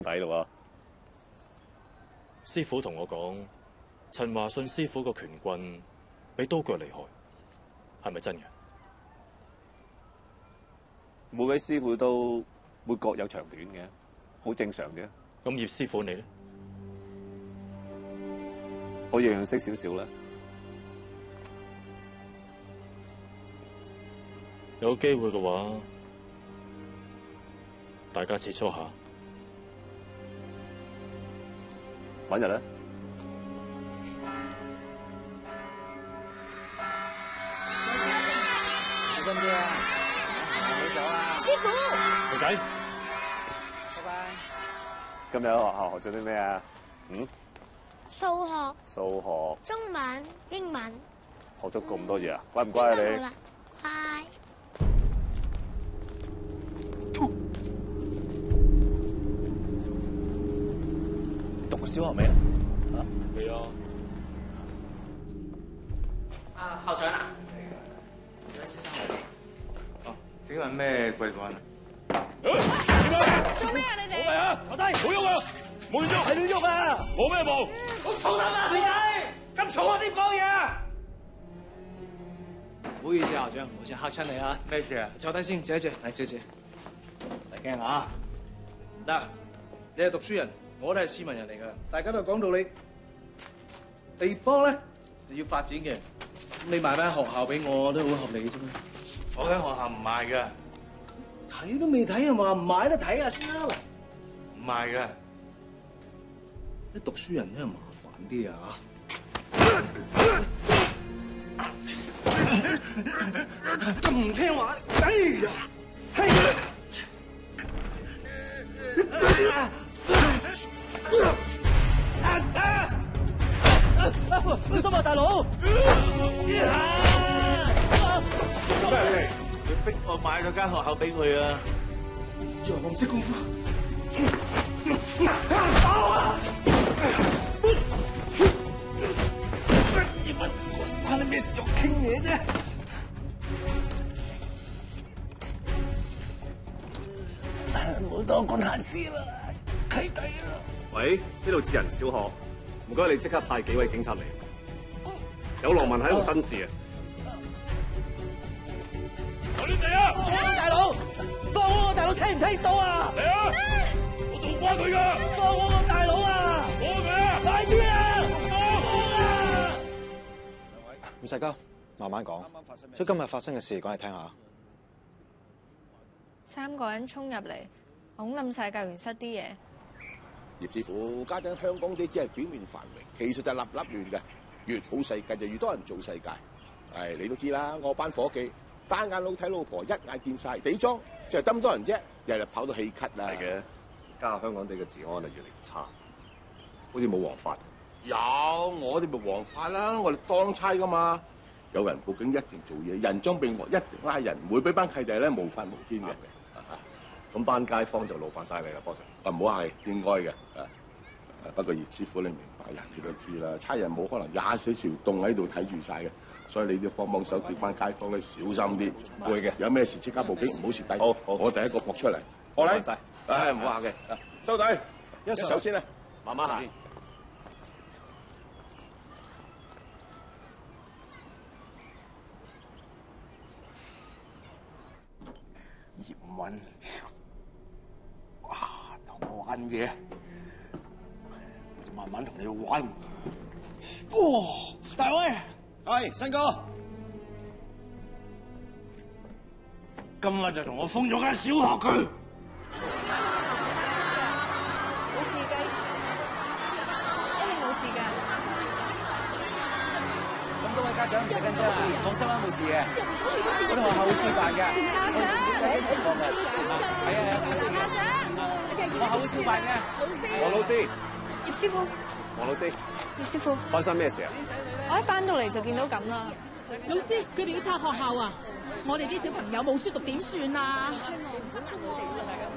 抵咯師傅同我講，陳華信師傅個拳棍比刀腳厲害，係咪真嘅？ 每位師傅都會各有長短嘅，好正常嘅。 咁葉師傅你咧？ 我樣樣識少少啦。 有機會嘅話，大家切磋下。 揾日啦。 小心啲啊！唔好走啊！ 師傅， 徒弟， 拜拜。 今日喺學校學咗啲咩啊？ 數學、 數學。 中文、英文。 學咗咁多嘢啊？乖唔乖啊你？ 乖。 讀過小學未啊？ 未啊。 啊，校長啊！有位先生嚟。 哦，請問咩貴幹啊？ 做咩啊你哋？ 係啊，坐低，唔好喐啊，冇喐，係亂喐啊，冇咩冇。 好嘈得啊，肥仔！咁嘈我點講嘢啊？ 唔好意思，校長，好似嚇親你啊！ 咩事啊？ 坐低先，謝一謝，嚟謝謝。唔使驚啊！嗱，你係讀書人，我都係斯文人嚟㗎，大家都係講道理。地方咧就要發展嘅，咁你賣翻學校俾我都好合理啫嘛。 我間學校唔賣㗎， 睇都未睇啊嘛，唔買都睇下先啦。 唔賣㗎。 啲讀書人真係麻煩啲啊！咁唔聽話，哎呀，係。小心啊，大佬！ 做咩你哋？佢逼我買咗間學校俾佢啊！ 以為我唔識功夫。關你咩事？我傾嘢啫。唔好多管閒事啦，契弟啊！ 喂，呢度智仁小學，唔該你即刻派幾位警察嚟。有羅文喺度新事啊！ 快啲嚟啊！ 大佬，放我個大佬聽唔聽到啊？ 嚟啊！我做瓜佢噶！ 放我個大佬啊！ 放佢啊！ 快啲啊！ 放我啊！ 唔使急，慢慢講。將今日發生嘅事講嚟聽下。 3個人衝入嚟，拱冧晒教員室啲嘢。 葉師傅，家陣香港啲只係表面繁榮，其實就立立亂嘅。越好世界就越多人做世界。唉，你都知啦，我班伙計單眼佬睇老婆，一眼見晒地裝，就係咁多人啫，日日跑到氣咳啊！ 係嘅，家下香港地嘅治安係越嚟越差，好似冇王法。 有我哋咪黃法啦，我哋當差噶嘛。有人報警一定做嘢，人贓並獲一定拉人，唔會俾班契弟咧無法無天嘅。 咁班街坊就勞煩晒你啦，波 Sir。 唔好客氣，應該嘅。不過葉師傅你明白，人哋都知啦，差人冇可能24條凍喺度睇住晒嘅，所以你要幫手叫班街坊咧小心啲。會嘅，有咩事即刻報警，唔好蝕底。 好， 我第一個撲出嚟。我嚟晒。唉，唔好客氣。收隊，一手先啦， 慢慢行。 葉問，哇，同我玩嘢，慢慢同你玩。哇，大威，係新哥，今日就同我封咗間小學佢。 冇事嘅，一定冇事㗎。 咁多位家長唔使緊張，放心啦，冇事嘅。我哋學校會照辦嘅。睇情況嘅。係啊，學校會照辦嘅。 黃老師， 葉師傅， 黃老師， 葉師傅， 發生咩事啊？ 我一返到嚟就見到咁啦。 老師，佢哋要拆學校啊！我哋啲小朋友冇書讀點算啊？